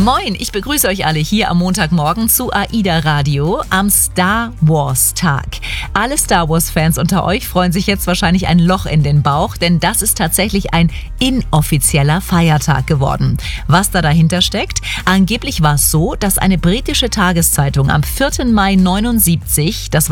Moin, ich begrüße euch alle hier am Montagmorgen zu AIDA Radio am Star Wars Tag. Alle Star Wars Fans unter euch freuen sich jetzt wahrscheinlich ein Loch in den Bauch, denn das ist tatsächlich ein inoffizieller Feiertag geworden. Was da dahinter steckt? Angeblich war es so, dass eine britische Tageszeitung am 4. Mai 79, das